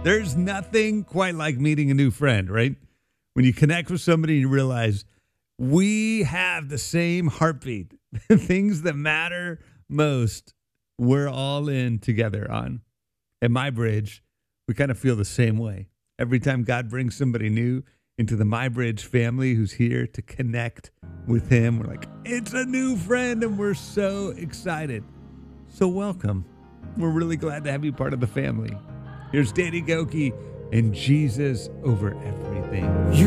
There's nothing quite like meeting a new friend, right? When you connect with somebody, you realize we have the same heartbeat. Things that matter most, we're all in together on. At MyBridge, we kind of feel the same way. Every time God brings somebody new into the MyBridge family who's here to connect with him, we're like, it's a new friend, and we're so excited. So welcome. We're really glad to have you part of the family. Here's Danny Gokey and Jesus Over Everything.